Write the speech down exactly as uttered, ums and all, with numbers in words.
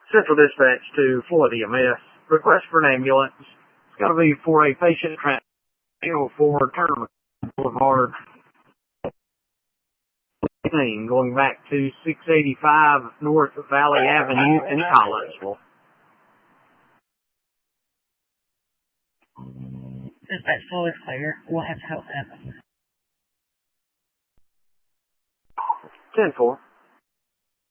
Central Dispatch to Florida E M S. Request for an ambulance. It's got to be for a patient transfer for Tournament Boulevard. Going back to six eighty-five North Valley Avenue in Collinsville. Dispatch fully clear. We'll have to help them. ten four.